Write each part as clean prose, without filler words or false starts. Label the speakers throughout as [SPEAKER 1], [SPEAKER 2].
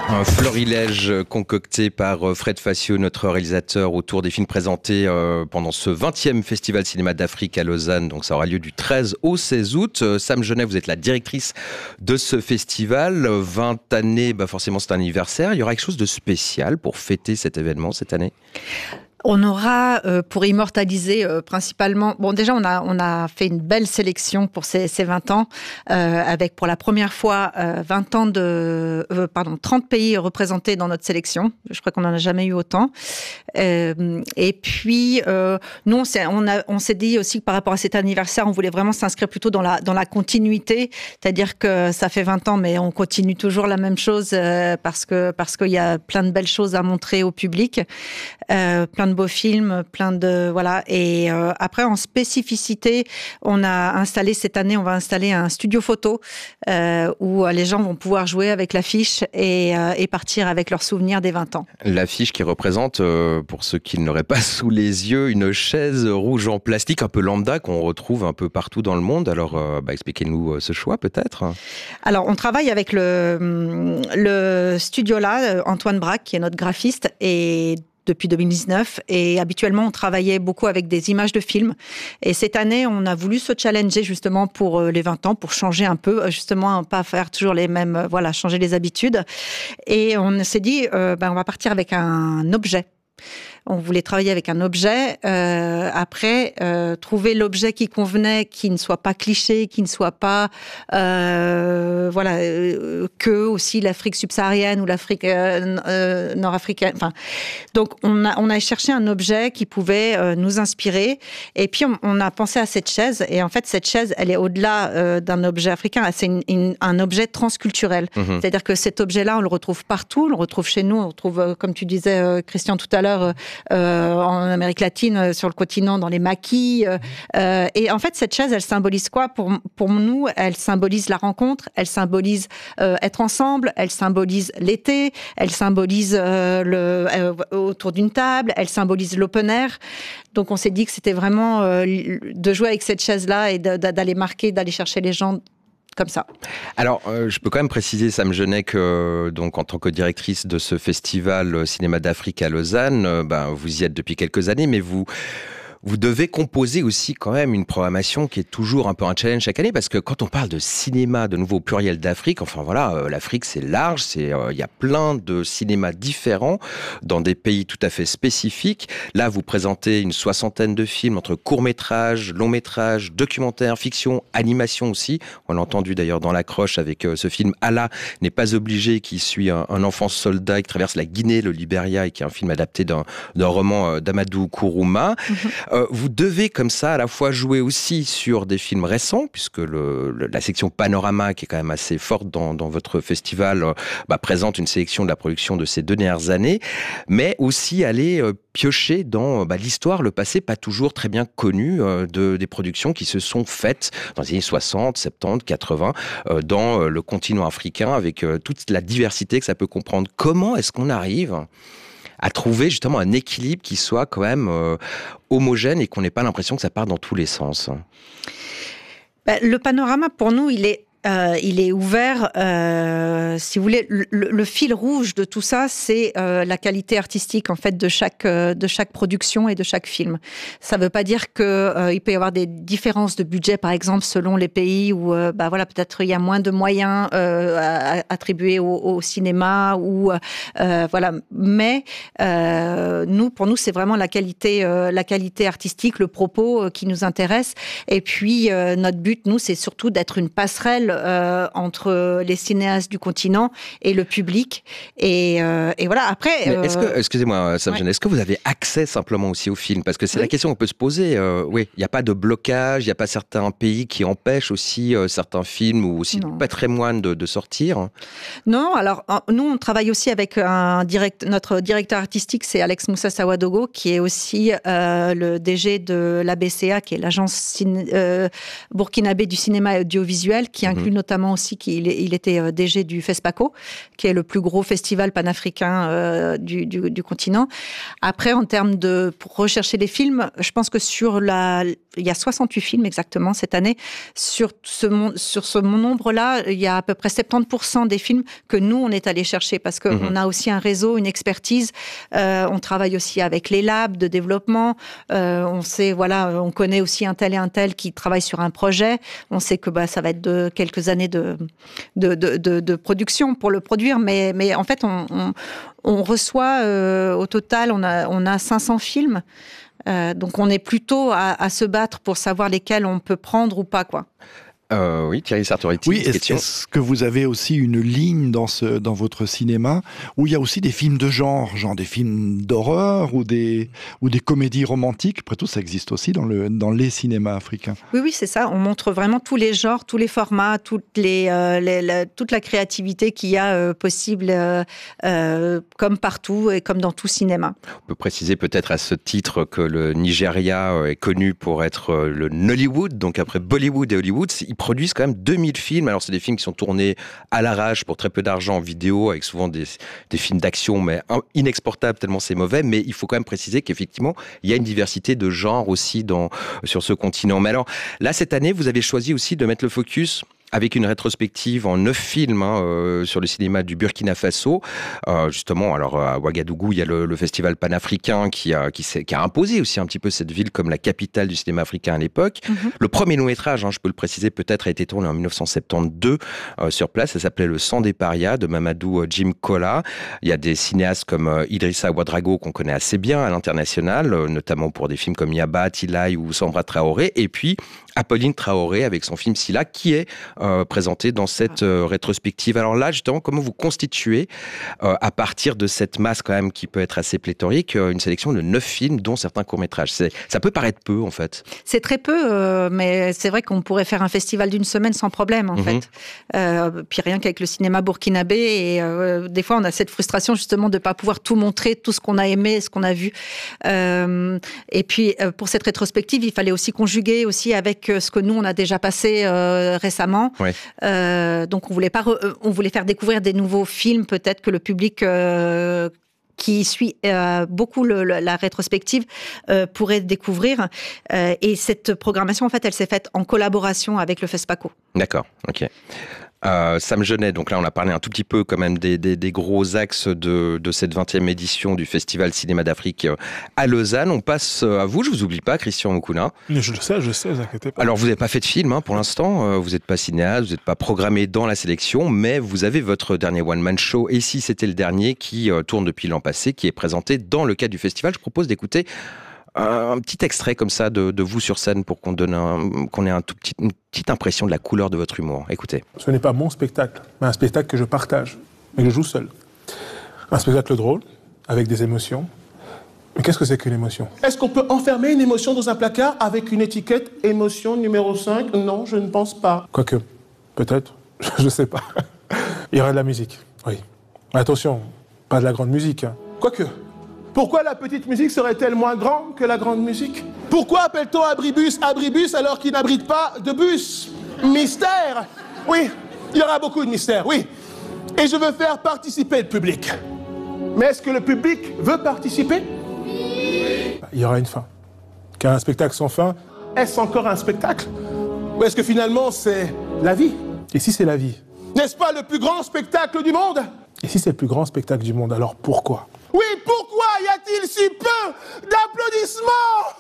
[SPEAKER 1] Un florilège concocté par Fred Facio, notre réalisateur, autour des films présentés pendant ce 20e Festival Cinéma d'Afrique à Lausanne. Donc ça aura lieu du 13 au 16 août. Sam Genet, vous êtes la directrice de ce festival. 20 années, forcément c'est un anniversaire. Il y aura quelque chose de spécial pour fêter cet événement cette année ?
[SPEAKER 2] On aura, pour immortaliser principalement... Bon, déjà, on a fait une belle sélection pour ces 20 ans, avec pour la première fois 30 pays représentés dans notre sélection. Je crois qu'on n'en a jamais eu autant. Et puis, nous, on s'est dit aussi que par rapport à cet anniversaire, on voulait vraiment s'inscrire plutôt dans la continuité. C'est-à-dire que ça fait 20 ans, mais on continue toujours la même chose parce qu'il y a plein de belles choses à montrer au public. Plein de beaux films, voilà. Et après, en spécificité, on va installer un studio photo où les gens vont pouvoir jouer avec l'affiche et partir avec leurs souvenirs des 20 ans. L'affiche
[SPEAKER 1] qui représente, pour ceux qui ne l'auraient pas sous les yeux, une chaise rouge en plastique un peu lambda qu'on retrouve un peu partout dans le monde. Alors, expliquez-nous ce choix peut-être.
[SPEAKER 2] Alors, on travaille avec le studio là, Antoine Braque, qui est notre graphiste, et depuis 2019, et habituellement on travaillait beaucoup avec des images de films, et cette année on a voulu se challenger justement pour les 20 ans, pour changer un peu, justement pas faire toujours les mêmes, changer les habitudes, et on s'est dit on va partir avec un objet. On voulait travailler avec un objet, après trouver l'objet qui convenait, qui ne soit pas cliché, qui ne soit pas que aussi l'Afrique subsaharienne ou l'Afrique nord-africaine. Enfin, donc on a cherché un objet qui pouvait nous inspirer, et puis on a pensé à cette chaise, et en fait cette chaise elle est au-delà d'un objet africain, c'est un objet transculturel. C'est-à-dire que cet objet-là on le retrouve partout, on le retrouve chez nous, on le retrouve comme tu disais Christian tout à l'heure, en Amérique latine, sur le continent, dans les maquis. Et en fait, cette chaise, elle symbolise quoi pour nous? Elle symbolise la rencontre, elle symbolise être ensemble, elle symbolise l'été, elle symbolise autour d'une table, elle symbolise l'open air. Donc on s'est dit que c'était vraiment de jouer avec cette chaise-là et d'aller marquer, d'aller chercher les gens comme ça.
[SPEAKER 1] Alors, je peux quand même préciser, Sam Genet, que donc en tant que directrice de ce festival Cinéma d'Afrique à Lausanne, vous y êtes depuis quelques années, mais vous devez composer aussi quand même une programmation qui est toujours un peu un challenge chaque année, parce que quand on parle de cinéma, de nouveau au pluriel d'Afrique, l'Afrique c'est large, il y a plein de cinémas différents dans des pays tout à fait spécifiques. Là, vous présentez une 60aine de films entre courts-métrages, longs-métrages, documentaires, fiction, animation aussi. On l'a entendu d'ailleurs dans l'accroche avec ce film Allah n'est pas obligé, qui suit un enfant soldat qui traverse la Guinée, le Libéria, et qui est un film adapté d'un roman d'Amadou Kourouma. Vous devez comme ça à la fois jouer aussi sur des films récents, puisque la section Panorama, qui est quand même assez forte dans votre festival, présente une sélection de la production de ces 2 dernières années, mais aussi aller piocher dans l'histoire, le passé pas toujours très bien connu des productions qui se sont faites dans les années 60, 70, 80 dans le continent africain, avec toute la diversité que ça peut comprendre. Comment est-ce qu'on arrive à trouver justement un équilibre qui soit quand même homogène et qu'on n'ait pas l'impression que ça part dans tous les sens?
[SPEAKER 2] Le panorama, pour nous, il est ouvert, si vous voulez, le fil rouge de tout ça, c'est la qualité artistique en fait de chaque production et de chaque film. Ça veut pas dire que il peut y avoir des différences de budget, par exemple, selon les pays où peut-être il y a moins de moyens attribués au cinéma, ou mais pour nous c'est vraiment la qualité artistique, le propos qui nous intéresse. Et puis notre but, nous, c'est surtout d'être une passerelle entre les cinéastes du continent et le public. Et voilà, après...
[SPEAKER 1] excusez-moi, Sam Genet, est-ce que vous avez accès simplement aussi aux films? Parce que c'est la question qu'on peut se poser. Il n'y a pas de blocage, il n'y a pas certains pays qui empêchent aussi certains films ou aussi de patrimoine de sortir?
[SPEAKER 2] Non, alors nous, on travaille aussi avec notre directeur artistique, c'est Alex Moussa Sawadogo, qui est aussi le DG de l'ABCA, qui est l'agence burkinabé du cinéma audiovisuel, qui plus notamment aussi qu'il était DG du FESPACO, qui est le plus gros festival panafricain du continent. Après, en termes pour rechercher les films, je pense que il y a 68 films exactement cette année. Sur ce nombre-là, il y a à peu près 70% des films que nous, on est allé chercher parce qu'on a aussi un réseau, une expertise. On travaille aussi avec les labs de développement. On connaît aussi un tel et un tel qui travaille sur un projet. On sait que ça va être de quelques années de production pour le produire. Mais en fait, on reçoit au total, on a 500 films. Donc on est plutôt à se battre pour savoir lesquels on peut prendre ou pas, quoi.
[SPEAKER 1] Oui, Thierry Sartoretti.
[SPEAKER 3] Oui, est-ce que vous avez aussi une ligne dans votre cinéma où il y a aussi des films de genre des films d'horreur ou des comédies romantiques? Après tout, ça existe aussi dans les cinémas africains.
[SPEAKER 2] Oui, c'est ça. On montre vraiment tous les genres, tous les formats, toute la créativité qu'il y a possible, comme partout et comme dans tout cinéma.
[SPEAKER 1] On peut préciser peut-être à ce titre que le Nigeria est connu pour être le Nollywood, donc après Bollywood et Hollywood. Ils produisent quand même 2000 films. Alors, c'est des films qui sont tournés à l'arrache pour très peu d'argent en vidéo, avec souvent des films d'action, mais inexportables tellement c'est mauvais. Mais il faut quand même préciser qu'effectivement, il y a une diversité de genres aussi sur ce continent. Mais alors, là, cette année, vous avez choisi aussi de mettre le focus avec une rétrospective en 9 films sur le cinéma du Burkina Faso. Justement, alors à Ouagadougou, il y a le festival panafricain qui a imposé aussi un petit peu cette ville comme la capitale du cinéma africain à l'époque. Le premier long-métrage, je peux le préciser peut-être, a été tourné en 1972 sur place. Ça s'appelait Le sang des parias de Mamadou Jim Kola. Il y a des cinéastes comme Idrissa Ouedraogo qu'on connaît assez bien à l'international, notamment pour des films comme Yaba, Tilay ou Sambra Traoré. Et puis Apolline Traoré avec son film Silla qui est présenté dans cette rétrospective. Alors là, justement, comment vous constituez, à partir de cette masse quand même qui peut être assez pléthorique, une sélection de 9 films, dont certains courts-métrages? Ça peut paraître peu, en fait.
[SPEAKER 2] C'est très peu, mais c'est vrai qu'on pourrait faire un festival d'une semaine sans problème, en fait. Puis rien qu'avec le cinéma burkinabé, et des fois, on a cette frustration, justement, de ne pas pouvoir tout montrer, tout ce qu'on a aimé, ce qu'on a vu. Et puis, pour cette rétrospective, il fallait aussi conjuguer aussi avec ce que nous, on a déjà passé récemment. Ouais. Donc, on voulait faire découvrir des nouveaux films, peut-être que le public qui suit beaucoup la rétrospective pourrait découvrir. Et cette programmation, en fait, elle s'est faite en collaboration avec le FESPACO.
[SPEAKER 1] D'accord, ok. Sam Genet, donc là on a parlé un tout petit peu quand même des gros axes de cette 20e édition du Festival Cinéma d'Afrique à Lausanne. On passe à vous, je vous oublie pas, Christian Moukouna.
[SPEAKER 4] Je le sais, vous inquiétez pas.
[SPEAKER 1] Alors vous n'avez pas fait de film pour l'instant, vous n'êtes pas cinéaste, vous n'êtes pas programmé dans la sélection, mais vous avez votre dernier one-man show, et si c'était le dernier, qui tourne depuis l'an passé, qui est présenté dans le cadre du festival. Je propose d'écouter un petit extrait comme ça de vous sur scène pour qu'on ait une petite impression de la couleur de votre humour. Écoutez.
[SPEAKER 4] Ce n'est pas mon spectacle, mais un spectacle que je partage, mais que je joue seul. Un spectacle drôle, avec des émotions. Mais qu'est-ce que c'est qu'une émotion? Est-ce qu'on peut enfermer une émotion dans un placard avec une étiquette émotion numéro 5? Non, je ne pense pas. Quoique, peut-être, je ne sais pas. Il y aurait de la musique, oui. Attention, pas de la grande musique. Quoique. Pourquoi la petite musique serait-elle moins grande que la grande musique? Pourquoi appelle-t-on abribus alors qu'il n'abrite pas de bus? Mystère! Oui, il y aura beaucoup de mystères, oui. Et je veux faire participer le public. Mais est-ce que le public veut participer? Oui. Il y aura une fin. Car un spectacle sans fin, est-ce encore un spectacle? Ou est-ce que finalement c'est la vie? Et si c'est la vie? N'est-ce pas le plus grand spectacle du monde? Et si c'est le plus grand spectacle du monde, alors pourquoi? Oui, pourquoi y a-t-il si peu d'applaudissements?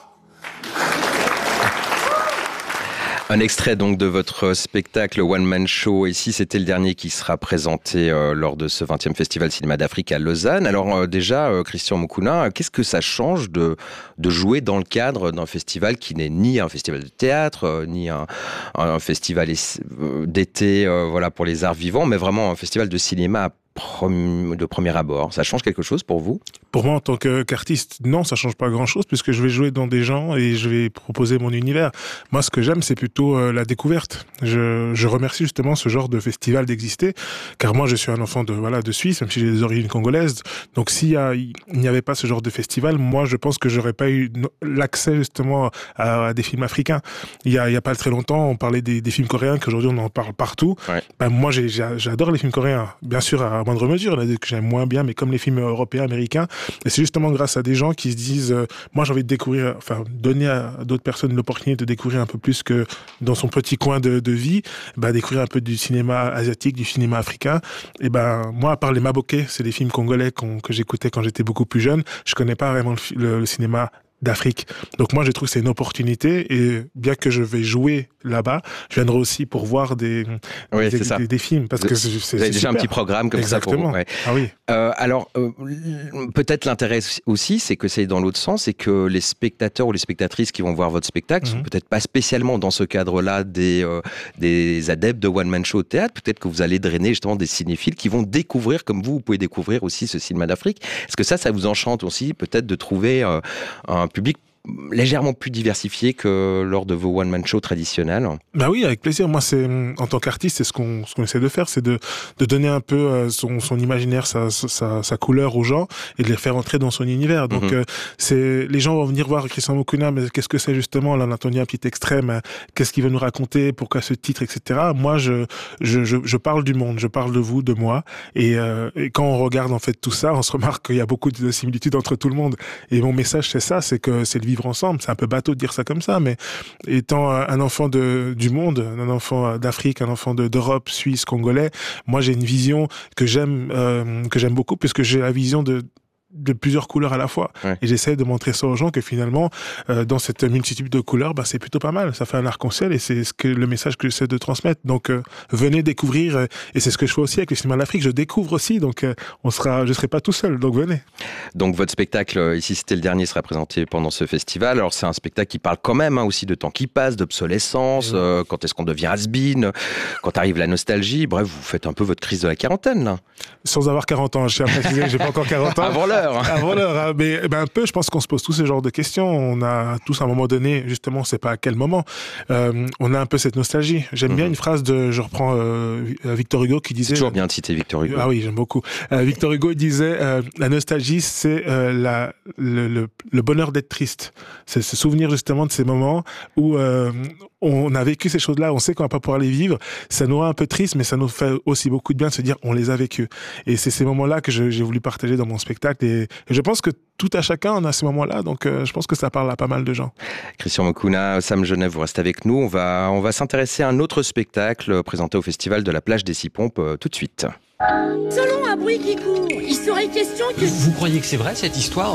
[SPEAKER 1] Un extrait donc de votre spectacle One Man Show, et si c'était le dernier qui sera présenté lors de ce 20e Festival Cinéma d'Afrique à Lausanne. Alors déjà, Christian Moukouna, qu'est-ce que ça change de jouer dans le cadre d'un festival qui n'est ni un festival de théâtre, ni un festival d'été pour les arts vivants, mais vraiment un festival de cinéma de premier abord. Ça change quelque chose pour vous ?
[SPEAKER 4] Pour moi, en tant qu'artiste, non, ça change pas grand-chose puisque je vais jouer dans des gens et je vais proposer mon univers. Moi, ce que j'aime, c'est plutôt la découverte. Je remercie justement ce genre de festival d'exister, car moi, je suis un enfant de Suisse, même si j'ai des origines congolaises. Donc, s'il n'y avait pas ce genre de festival, moi, je pense que j'aurais pas eu l'accès justement à des films africains. Il y a pas très longtemps, on parlait des films coréens, qu'aujourd'hui on en parle partout. Ouais. Ben, moi, j'adore les films coréens, bien sûr à moindre mesure, il y en a des que j'aime moins bien, mais comme les films européens, américains. Et c'est justement grâce à des gens qui se disent, moi j'ai envie de découvrir, donner à d'autres personnes l'opportunité de découvrir un peu plus que dans son petit coin de vie, découvrir un peu du cinéma asiatique, du cinéma africain. Et moi, à part les Maboké, c'est des films congolais que j'écoutais quand j'étais beaucoup plus jeune, je connais pas vraiment le cinéma d'Afrique. Donc moi, je trouve que c'est une opportunité et bien que je vais jouer là-bas, je viendrai aussi pour voir des films parce que c'est
[SPEAKER 1] vous avez déjà super. Un petit programme comme
[SPEAKER 4] Exactement.
[SPEAKER 1] Ça pour vous. Ouais.
[SPEAKER 4] Ah oui.
[SPEAKER 1] Alors, peut-être l'intérêt aussi, c'est que c'est dans l'autre sens, c'est que les spectateurs ou les spectatrices qui vont voir votre spectacle sont peut-être pas spécialement dans ce cadre-là des adeptes de one-man show au théâtre. Peut-être que vous allez drainer justement des cinéphiles qui vont découvrir, comme vous pouvez découvrir aussi ce cinéma d'Afrique. Est-ce que ça vous enchante aussi, peut-être de trouver un public légèrement plus diversifié que lors de vos one-man shows traditionnels?
[SPEAKER 4] Bah oui, avec plaisir. Moi, en tant qu'artiste, c'est ce qu'on essaie de faire, c'est de donner un peu son imaginaire, sa couleur aux gens et de les faire entrer dans son univers. Donc, les gens vont venir voir Christian Mukuna, mais qu'est-ce que c'est justement? Là, on a entendu un petit extrême. Qu'est-ce qu'il veut nous raconter? Pourquoi ce titre, etc. Moi, je parle du monde, je parle de vous, de moi. Et quand on regarde en fait tout ça, on se remarque qu'il y a beaucoup de similitudes entre tout le monde. Et mon message, c'est ça, c'est que c'est le vivre ensemble. C'est un peu bateau de dire ça comme ça, mais étant un enfant du monde, un enfant d'Afrique, un enfant d'Europe, Suisse, Congolais, moi j'ai une vision que j'aime beaucoup, puisque j'ai la vision de plusieurs couleurs à la fois. Ouais. Et j'essaie de montrer ça aux gens que finalement, dans cette multitude de couleurs, c'est plutôt pas mal. Ça fait un arc-en-ciel et c'est le message que j'essaie de transmettre. Donc, venez découvrir. Et c'est ce que je fais aussi avec le cinéma d'Afrique. Je découvre aussi. Donc, je serai pas tout seul. Donc, venez.
[SPEAKER 1] Donc, votre spectacle, ici, c'était le dernier, sera présenté pendant ce festival. Alors, c'est un spectacle qui parle quand même aussi de temps qui passe, d'obsolescence, quand est-ce qu'on devient has-been, quand arrive la nostalgie. Bref, vous faites un peu votre crise de la quarantaine, là.
[SPEAKER 4] Sans avoir 40 ans. Je tiens à préciser que j'ai pas encore 40 ans.
[SPEAKER 1] Avant l'heure.
[SPEAKER 4] Avant l'heure, hein. Mais un peu, je pense qu'on se pose tous ce genre de questions. On a tous à un moment donné, justement, on sait pas à quel moment, on a un peu cette nostalgie. J'aime bien une phrase je reprends Victor Hugo qui disait...
[SPEAKER 1] C'est toujours bien de citer Victor Hugo.
[SPEAKER 4] Ah oui, j'aime beaucoup. Victor Hugo disait, la nostalgie, c'est le bonheur d'être triste. C'est se souvenir justement de ces moments où on a vécu ces choses-là, on sait qu'on va pas pouvoir les vivre. Ça nous rend un peu triste, mais ça nous fait aussi beaucoup de bien de se dire on les a vécus. Et c'est ces moments-là que j'ai voulu partager dans mon spectacle. Et je pense que tout à chacun, on a ces moments-là. Donc, je pense que ça parle à pas mal de gens.
[SPEAKER 1] Christian Mukuna, Sam Genève, vous restez avec nous. On va s'intéresser à un autre spectacle présenté au Festival de la Plage des Six Pompes tout de suite.
[SPEAKER 5] Selon un bruit qui court, il serait question que...
[SPEAKER 6] Vous croyez que c'est vrai, cette histoire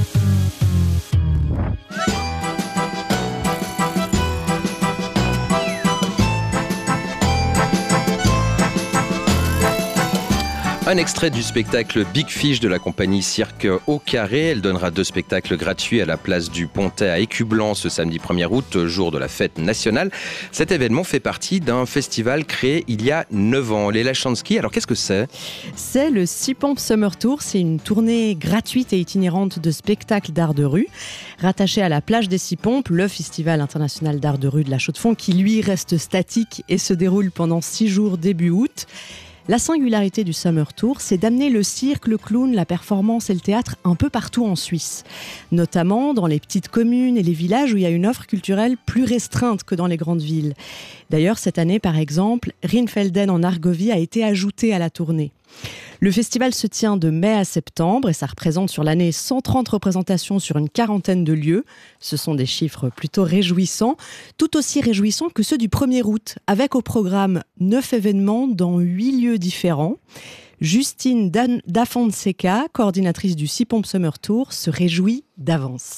[SPEAKER 1] Un extrait du spectacle Big Fish de la compagnie Cirque au Carré. Elle donnera 2 spectacles gratuits à la place du Pontet à Écublanc ce samedi 1er août, jour de la fête nationale. Cet événement fait partie d'un festival créé il y a 9 ans. Léla Chansky, alors qu'est-ce que c'est?
[SPEAKER 7] C'est le Six Pompes Summer Tour. C'est une tournée gratuite et itinérante de spectacles d'art de rue. Rattaché à la plage des Six Pompes, le festival international d'art de rue de la Chaux-de-Fonds, qui lui reste statique et se déroule pendant 6 jours début août. La singularité du Summer Tour, c'est d'amener le cirque, le clown, la performance et le théâtre un peu partout en Suisse. Notamment dans les petites communes et les villages où il y a une offre culturelle plus restreinte que dans les grandes villes. D'ailleurs, cette année, par exemple, Rheinfelden en Argovie a été ajouté à la tournée. Le festival se tient de mai à septembre et ça représente sur l'année 130 représentations sur une quarantaine de lieux. Ce sont des chiffres plutôt réjouissants, tout aussi réjouissants que ceux du 1er août, avec au programme 9 événements dans 8 lieux différents. Justine Da Fonseca, coordinatrice du Six Pompes Summer Tour, se réjouit d'avance.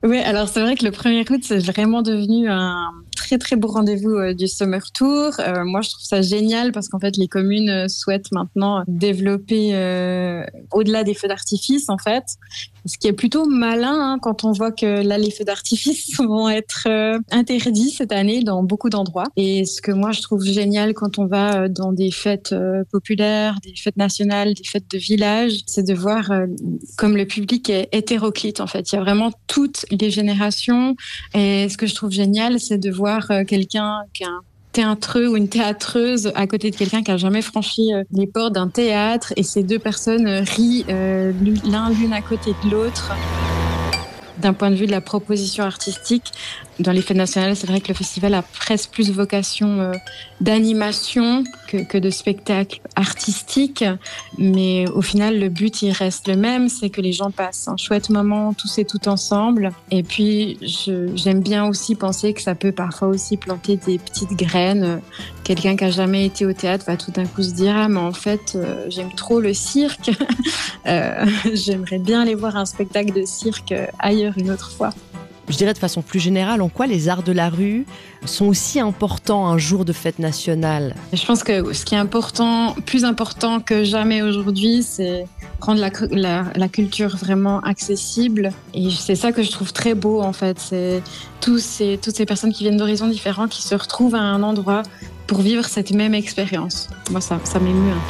[SPEAKER 8] Oui, alors c'est vrai que le 1er août, c'est vraiment devenu un très très beau rendez-vous du Summer Tour. Moi, je trouve ça génial parce qu'en fait, les communes souhaitent maintenant développer au-delà des feux d'artifice, en fait. Ce qui est plutôt malin quand on voit que là, les feux d'artifice vont être interdits cette année dans beaucoup d'endroits. Et ce que moi, je trouve génial quand on va dans des fêtes populaires, des fêtes nationales, des fêtes de village, c'est de voir comme le public est hétéroclite, en fait. Il y a vraiment toutes les générations. Et ce que je trouve génial, c'est de voir quelqu'un qui a un théâtreux ou une théâtreuse à côté de quelqu'un qui a jamais franchi les portes d'un théâtre, et ces deux personnes rient l'une à côté de l'autre. D'un point de vue de la proposition artistique, dans les fêtes nationales, c'est vrai que le festival a presque plus vocation d'animation que de spectacle artistique. Mais au final, le but, il reste le même, c'est que les gens passent un chouette moment tous et toutes ensemble. Et puis, j'aime bien aussi penser que ça peut parfois aussi planter des petites graines. Quelqu'un qui a jamais été au théâtre va tout d'un coup se dire « Ah, mais en fait, j'aime trop le cirque. J'aimerais bien aller voir un spectacle de cirque ailleurs une autre fois. »
[SPEAKER 7] Je dirais de façon plus générale, en quoi les arts de la rue sont aussi importants un jour de fête nationale?
[SPEAKER 8] Je pense que ce qui est important, plus important que jamais aujourd'hui, c'est rendre la culture vraiment accessible. Et c'est ça que je trouve très beau, en fait. C'est toutes ces personnes qui viennent d'horizons différents qui se retrouvent à un endroit pour vivre cette même expérience. Moi, ça m'émeut un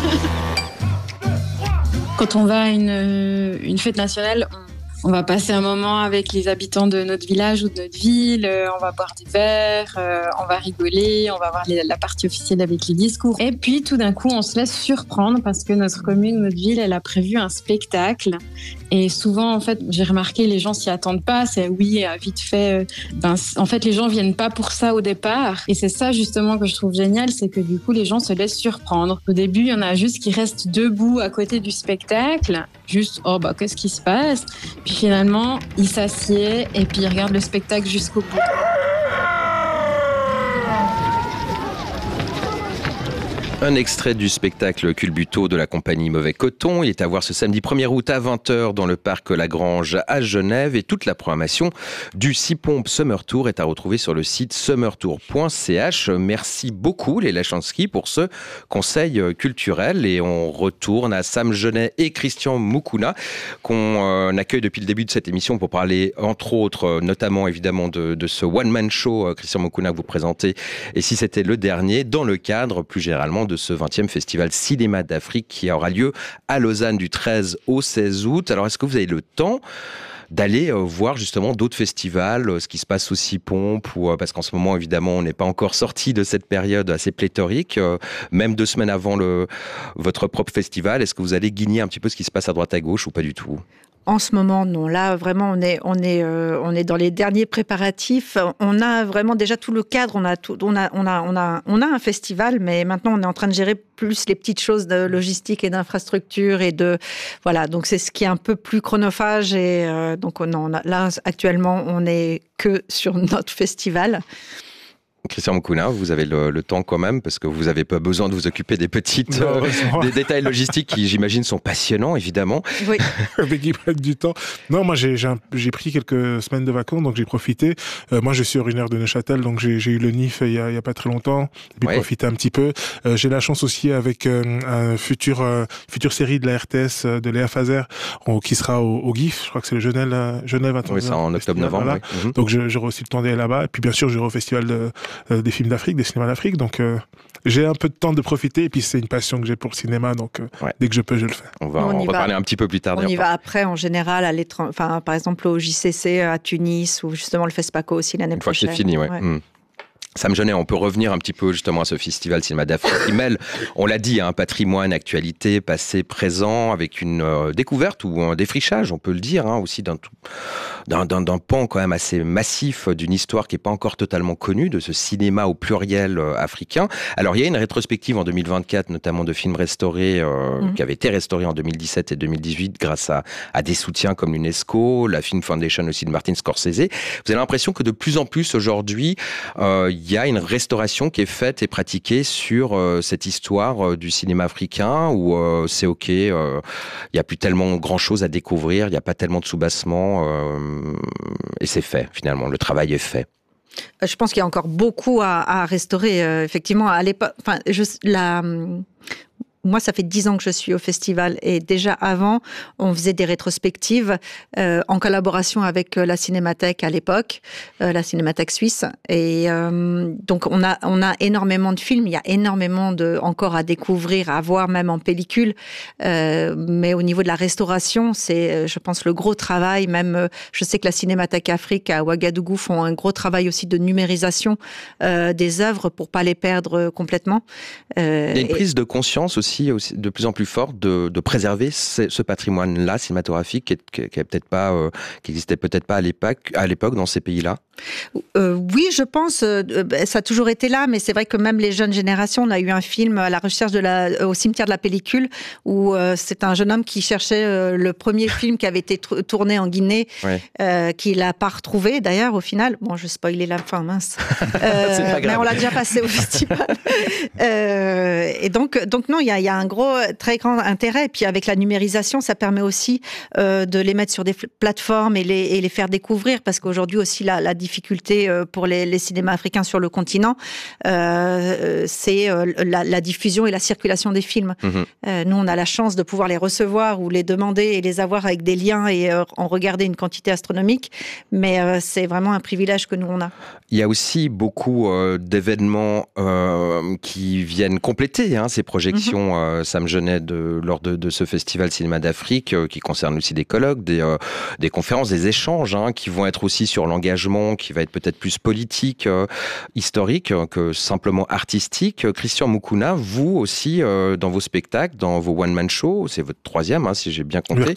[SPEAKER 8] peu. Quand on va à une fête nationale, on va passer un moment avec les habitants de notre village ou de notre ville, on va boire des verres, on va rigoler, on va voir la partie officielle avec les discours. Et puis tout d'un coup, on se laisse surprendre parce que notre commune, notre ville, elle a prévu un spectacle. Et souvent, en fait, j'ai remarqué, les gens s'y attendent pas. C'est oui, vite fait. En fait, les gens viennent pas pour ça au départ. Et c'est ça justement que je trouve génial, c'est que du coup, les gens se laissent surprendre. Au début, il y en a juste qui restent debout à côté du spectacle, juste qu'est-ce qui se passe? Puis finalement, ils s'assiedent et puis ils regardent le spectacle jusqu'au bout.
[SPEAKER 1] Un extrait du spectacle Culbuto de la compagnie Mauvais Coton. Il est à voir ce samedi 1er août à 20h dans le parc Lagrange à Genève. Et toute la programmation du Six-Pompes Summer Tour est à retrouver sur le site summertour.ch. Merci beaucoup Léla Chansky pour ce conseil culturel. Et on retourne à Sam Genet et Christian Moukouna qu'on accueille depuis le début de cette émission pour parler entre autres, notamment évidemment de ce one-man show Christian Moukouna que vous présentez. Et si c'était le dernier, dans le cadre plus généralement de ce 20e festival Cinéma d'Afrique qui aura lieu à Lausanne du 13 au 16 août. Alors, est-ce que vous avez le temps d'aller voir justement d'autres festivals, ce qui se passe au Six-Pompes, parce qu'en ce moment, évidemment, on n'est pas encore sorti de cette période assez pléthorique, même 2 semaines avant votre propre festival. Est-ce que vous allez guigner un petit peu ce qui se passe à droite à gauche ou pas du tout ?
[SPEAKER 2] En ce moment, non. Là, vraiment, on est dans les derniers préparatifs. On a vraiment déjà tout le cadre. On a un festival, mais maintenant, on est en train de gérer plus les petites choses de logistique et d'infrastructure voilà. Donc, c'est ce qui est un peu plus chronophage et donc là, actuellement, on n'est que sur notre festival.
[SPEAKER 1] Christian Moukouna, vous avez le temps quand même, parce que vous n'avez pas besoin de vous occuper des petites des détails logistiques qui, j'imagine, sont passionnants, évidemment.
[SPEAKER 2] Oui.
[SPEAKER 4] Mais qui prennent du temps. Non, moi, j'ai pris quelques semaines de vacances, donc j'ai profité. Moi, je suis originaire de Neuchâtel, donc j'ai eu le NIF il y a pas très longtemps, et puis profité un petit peu. J'ai la chance aussi avec un future série de la RTS de Léa Fazer, qui sera au GIF. Je crois que c'est le Genève International.
[SPEAKER 1] Oui, c'est en octobre-novembre.
[SPEAKER 4] Voilà. Oui. Donc j'aurai aussi le temps d'aller là-bas. Et puis bien sûr, j'irai au festival des films d'Afrique, des cinémas d'Afrique. Donc j'ai un peu de temps de profiter. Et puis c'est une passion que j'ai pour le cinéma. Donc dès que je peux, je le fais.
[SPEAKER 1] On va en reparler un petit peu plus tard.
[SPEAKER 2] On y va après, en général, à l'étranger. Enfin, par exemple, au JCC à Tunis, ou justement le FESPACO aussi l'année prochaine.
[SPEAKER 1] Une fois que c'est fini, ouais. Sam Genet, on peut revenir un petit peu justement à ce festival Cinéma d'Afrique qui mêle, on l'a dit, un patrimoine, actualité, passé, présent, avec une découverte ou un défrichage, on peut le dire, aussi d'un pan quand même assez massif d'une histoire qui n'est pas encore totalement connue, de ce cinéma au pluriel africain. Alors il y a une rétrospective en 2024, notamment de films restaurés, qui avaient été restaurés en 2017 et 2018 grâce à des soutiens comme l'UNESCO, la Film Foundation aussi de Martin Scorsese. Vous avez l'impression que de plus en plus aujourd'hui, il il y a une restauration qui est faite et pratiquée sur cette histoire du cinéma africain où c'est ok, il n'y a plus tellement grand-chose à découvrir, il n'y a pas tellement de soubassement et c'est fait finalement, le travail est fait.
[SPEAKER 2] Je pense qu'il y a encore beaucoup à restaurer. Effectivement, à l'époque, moi, ça fait 10 ans que je suis au festival et déjà avant, on faisait des rétrospectives en collaboration avec la Cinémathèque à l'époque, la Cinémathèque suisse. Et donc, on a énormément de films, il y a énormément encore à découvrir, à voir même en pellicule. Mais au niveau de la restauration, c'est, je pense, le gros travail. Même, je sais que la Cinémathèque Afrique à Ouagadougou font un gros travail aussi de numérisation des œuvres pour pas les perdre complètement.
[SPEAKER 1] Il y a une prise de conscience aussi de plus en plus forte de préserver ce patrimoine-là cinématographique qui n'existait peut-être pas à l'époque dans ces pays-là.
[SPEAKER 2] Oui, je pense, ça a toujours été là, mais c'est vrai que même les jeunes générations, on a eu un film à la recherche au cimetière de la pellicule où c'est un jeune homme qui cherchait le premier film qui avait été tourné en Guinée, qu'il n'a pas retrouvé d'ailleurs au final. Bon, je spoilais la fin, mince. Mais on l'a déjà passé au festival. Et donc non, il y a un très grand intérêt. Et puis avec la numérisation, ça permet aussi de les mettre sur des plateformes et les faire découvrir, parce qu'aujourd'hui aussi la difficulté pour les cinémas africains sur le continent, c'est la diffusion et la circulation des films. Nous, on a la chance de pouvoir les recevoir ou les demander et les avoir avec des liens et en regarder une quantité astronomique, mais c'est vraiment un privilège que nous, on a.
[SPEAKER 1] Il y a aussi beaucoup d'événements qui viennent compléter ces projections. Sam Genet lors de ce festival Cinéma d'Afrique qui concerne aussi des colloques, des conférences, des échanges qui vont être aussi sur l'engagement, qui va être peut-être plus politique, historique que simplement artistique. Christian Mukuna, vous aussi, dans vos spectacles, dans vos one-man shows, c'est votre 3e, si j'ai bien compté,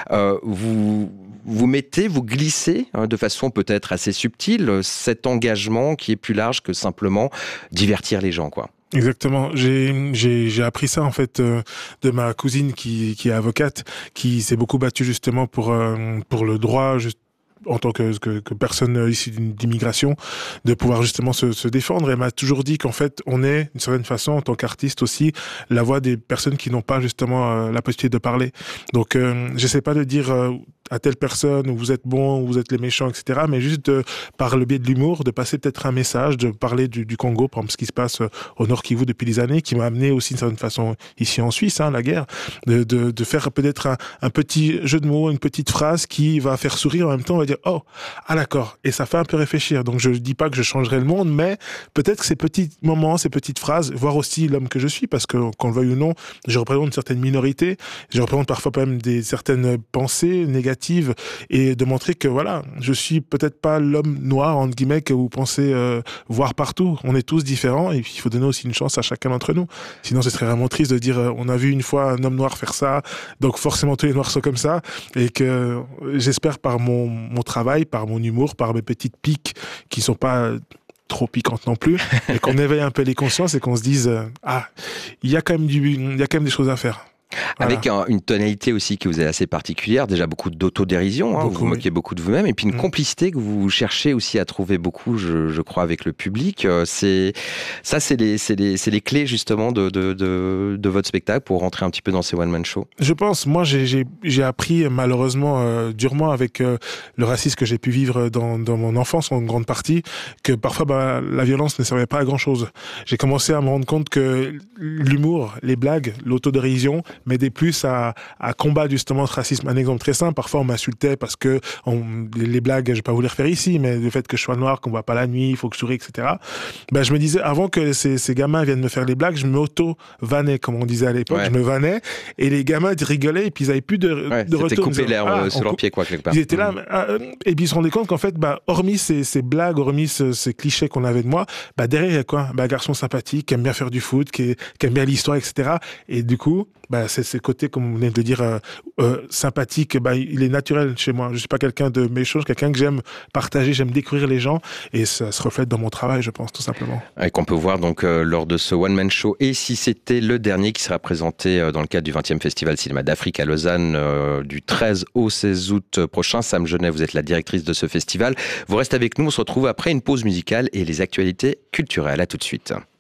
[SPEAKER 1] vous glissez de façon peut-être assez subtile cet engagement qui est plus large que simplement divertir les gens, quoi.
[SPEAKER 4] Exactement. J'ai appris ça en fait de ma cousine qui est avocate, qui s'est beaucoup battue justement pour le droit en tant que personne issue d'immigration, de pouvoir justement se défendre. Elle m'a toujours dit qu'en fait, on est, d'une certaine façon, en tant qu'artiste aussi, la voix des personnes qui n'ont pas justement la possibilité de parler. Donc, j'essaie pas de dire à telle personne où vous êtes bon, où vous êtes les méchants, etc., mais juste par le biais de l'humour, de passer peut-être un message, de parler du Congo, par exemple, ce qui se passe au Nord Kivu depuis des années, qui m'a amené aussi d'une certaine façon ici en Suisse, la guerre, de faire peut-être un petit jeu de mots, une petite phrase qui va faire sourire en même temps, on va dire oh, ah d'accord, et ça fait un peu réfléchir. Donc je dis pas que je changerai le monde, mais peut-être que ces petits moments, ces petites phrases, voir aussi l'homme que je suis, parce que qu'on le veuille ou non, je représente une certaine minorité, je représente parfois même certaines pensées négatives, et de montrer que voilà, je suis peut-être pas l'homme noir entre guillemets que vous pensez voir partout. On est tous différents et il faut donner aussi une chance à chacun d'entre nous. Sinon ce serait vraiment triste de dire on a vu une fois un homme noir faire ça, donc forcément tous les noirs sont comme ça. Et que j'espère par mon travail, par mon humour, par mes petites piques qui sont pas trop piquantes non plus, et qu'on éveille un peu les consciences et qu'on se dise il y a quand même des choses à faire. Voilà.
[SPEAKER 1] Avec une tonalité aussi qui vous est assez particulière, déjà beaucoup d'autodérision, vous vous moquez beaucoup de vous-même, et puis une complicité que vous cherchez aussi à trouver beaucoup, je crois, avec le public. C'est les clés justement de votre spectacle pour rentrer un petit peu dans ces one-man shows.
[SPEAKER 4] Je pense, moi j'ai appris malheureusement durement avec le racisme que j'ai pu vivre dans mon enfance en grande partie, que parfois la violence ne servait pas à grand-chose. J'ai commencé à me rendre compte que l'humour, les blagues, l'autodérision m'aidait plus à combattre justement ce racisme. Un exemple très simple, parfois on m'insultait parce que les blagues, je vais pas vous les refaire ici, mais le fait que je sois noir, qu'on voit pas la nuit, il faut que je sourie, etc. Je me disais, avant que ces gamins viennent me faire les blagues, je m'auto-vannais, comme on disait à l'époque, je me vannais, et les gamins rigolaient, et puis ils avaient plus de retour.
[SPEAKER 1] C'était couper l'herbe sur leur pied, quoi, quelque part.
[SPEAKER 4] Ils étaient là, et puis ils se rendaient compte qu'en fait, hormis ces blagues, hormis ces clichés qu'on avait de moi, derrière, il y a quoi? Un garçon sympathique, qui aime bien faire du foot, qui aime bien l'histoire, etc. Et du coup, c'est ce côté, comme vous venez de le dire, sympathique, il est naturel chez moi. Je ne suis pas quelqu'un de méchant, je suis quelqu'un que j'aime partager, j'aime découvrir les gens, et ça se reflète dans mon travail, je pense, tout simplement.
[SPEAKER 1] Et qu'on peut voir donc lors de ce one-man show, et si c'était le dernier qui sera présenté dans le cadre du 20e Festival Cinéma d'Afrique à Lausanne, du 13 au 16 août prochain. Sam Genet, vous êtes la directrice de ce festival. Vous restez avec nous, on se retrouve après une pause musicale et les actualités culturelles. À tout de suite.